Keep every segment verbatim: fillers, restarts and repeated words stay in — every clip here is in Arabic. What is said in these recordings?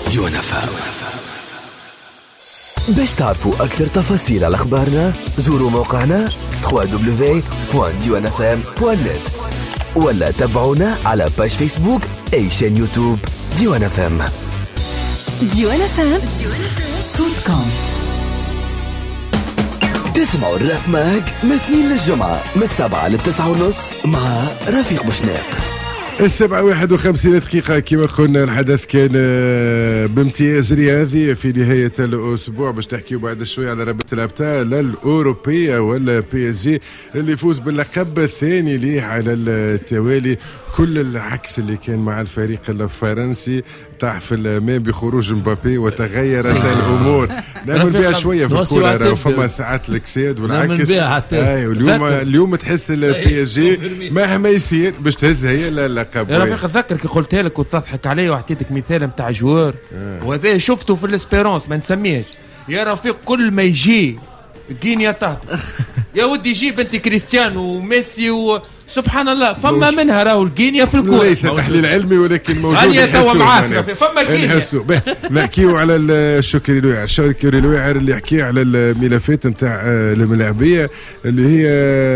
ديوان اف ام. باش تعرفوا أكثر تفاصيل على أخبارنا زوروا موقعنا دبليو دبليو دبليو دوت ديوان اف ام دوت نت ولا تابعونا على باج فيسبوك أي شان يوتيوب ديوان اف ام. ديوان اف ام صوتكم. تسمعوا الراب ماك من اثنين للجمعة من السبعة للتسعة ونص مع رفيق بوشناق. السبعة واحد وخمسين دقيقة كما قلنا. الحدث كان بامتياز رياضي في نهاية الأسبوع باش تحكيوا بعد شوية على رابطة الأبطال الأوروبية ولا بي اس جي اللي يفوز باللقب الثاني ليه على التوالي. كل العكس اللي كان مع الفريق الفرنسي طاح في الماء بخروج مبابي وتغيرت الأمور. نعمل بها شوية في الكورة فما ساعات الكساد والعكس. أيوة اليوم اليوم تحس البي اس جي مهما يصير باش تهز هي اللقب. يا رفيق اتذكر كي قلتها لك وتضحك علي وعطيتك مثال نتاع جوار آه. وهذا شفته في الاسبيرونس ما نسميهش يا رفيق. كل ما يجي غينيا تهبط يا ودي يجيب انت كريستيانو وميسي و سبحان الله فما منها راهو الغينيا في الكورة. ليس تحليل علمي ولكن موجود. هيا توا معاك فما غينيا. نحكيو على الشكري الواعر. الشكري الواعر اللي يحكي على الملفات نتاع الملاعبية اللي هي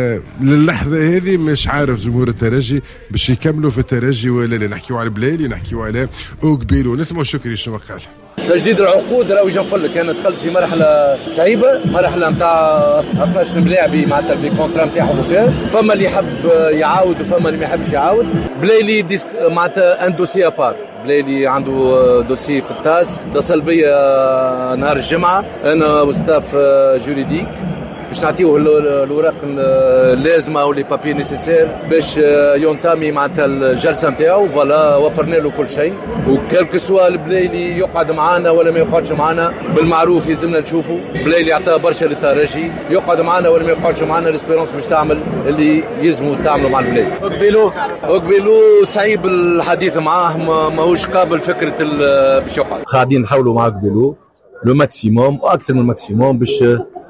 للحظة هذه مش عارف جمهور الترجي باش يكملوا في الترجي ولا لا. نحكيو على بلالي نحكيو على اوكبيلو. نسمعوا شكري شنو قال. تجديد العقود راهو نقول لك انا دخلت في مرحله صعيبه، مرحله نتاع اثناش ملاعبي مع البي كونترا نتاعهم وسير. فما اللي يحب يعاود وفما اللي ما يحبش يعاود. بلايلي ديسك معناتها ان دوسي ابار. بلايلي عنده دوسي في التاس اتصل بيا نهار الجمعه انا وستاف جوريديك باش نعطيوه الوراق اللازمه ولي بابي نيسيسير باش ينتمي معناتها الجلسه نتاعو. فوالا وفرنا له كل شيء وكلك سوا البلايلي يقعد معنا ولا ما يقعدش معنا بالمعروف يلزمنا نشوفوا. بلايلي عطاه برشا للترجي يقعد معنا ولا ما يقعدش معنا. الاسبيرونس باش تعمل اللي يلزموا تعملوا مع البلايلي. اوكبيلو اوكبيلو صعيب الحديث معاه ماهوش قابل فكره باش يقعد. قاعدين نحاولوا مع اوكبيلو لو ماكسيموم واكثر من الماكسيموم باش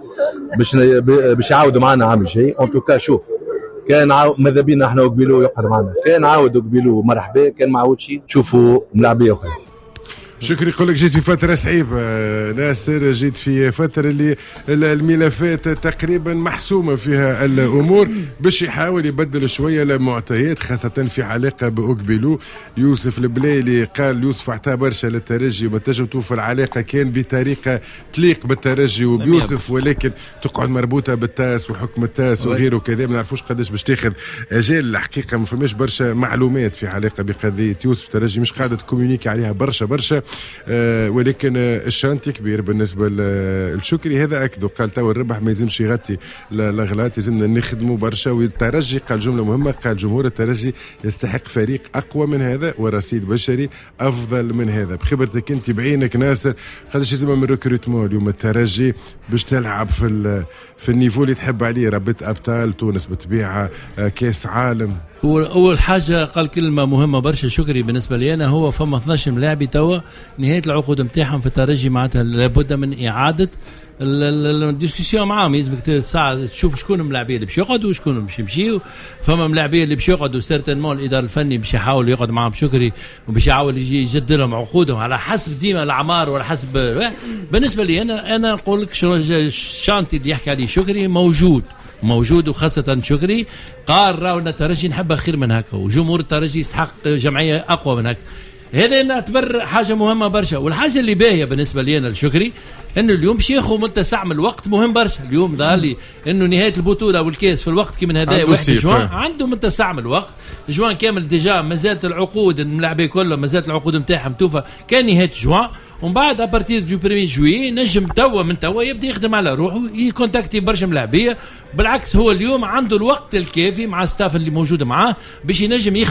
باش باش يعاودوا معنا عامل شيء. اون توكا شوف كان عاو... ماذا بينا احنا وقبيلو يقعد معنا. كان عاود وقبيلو مرحبا كان ما عاودش تشوفوا ملاعبيه اخرى. شكري يقول لك جيت في فترة صعيبة ناصر. جيت في فترة اللي الملفات تقريبا محسومة فيها الأمور باش يحاول يبدل شوية المعطيات خاصة في علاقة بأوكبيلو. يوسف البلايلي قال يوسف اعطى برشا للترجي وما تنجم توفى العلاقة كان بطريقة تليق بالترجي وبيوسف ولكن تقعد مربوطة بالتاس وحكم التاس وغيره وكذا. ما نعرفوش قداش باش تاخذ أجال. الحقيقة ما فماش برشا معلومات في علاقة بقضية يوسف. الترجي مش قاعدة تكوميونيكي عليها برشا برشا آه ولكن آه الشانتي كبير بالنسبه للشكري. هذا اكدوا قال تو الربح ما يلزمش يغطي الاغلاط يلزمنا نخدموا برشا. والترجي قال جمله مهمه قال جمهور الترجي يستحق فريق اقوى من هذا ورصيد بشري افضل من هذا. بخبرتك انت بعينك ناصر قداش يلزم من ريكروتمون اليوم الترجي باش تلعب في في النيفو اللي تحب عليه رابطة ابطال تونس بطبيعه آه كاس عالم. أول حاجة قال كلمة مهمة برشا شكري بالنسبة لي أنا هو فما اثناش ملاعبي توا نهاية العقود متاعهم في الترجي معناتها لابد من إعادة الديسكسيون معاهم. يلزمك ساعة تشوف شكون ملاعبيه اللي باش يقعدوا وشكون باش يمشيوا. فما ملاعبيه اللي باش يقعدوا سيرتينمون الإدارة الفني باش يحاول يقعد معاهم شكري وباش يحاول يجي يجدد لهم عقودهم على حسب ديما الأعمار وعلى حسب. بالنسبة لي أنا أنا نقول لك الشانتي اللي يحكي عليه شكري موجود موجود وخاصة شكري قال راهو الترجي نحب خير من هكا وجمهور الترجي يستحق جمعية أقوى من هكا. هذا نعتبر حاجة مهمة برشا. والحاجة اللي باهية بالنسبة لي أنا الشكري إنه اليوم شيخو متسع من الوقت مهم برشا. اليوم ظهر لي إنه نهاية البطولة والكاس في الوقت كي من هذا واحد جوان عنده متسع من الوقت. جوان كامل ديجا مازالت العقود الملاعبين كلهم مازالت العقود نتاعهم توفى كان نهاية جوان. ومن بعد ابارتير دو بريمي جويي نجم توا من توا يبدا يخدم على روحه يكونتاكتي برشا ملاعبيه. بالعكس هو اليوم عنده الوقت الكافي مع ستاف اللي موجود معاه باش ينجم يخدم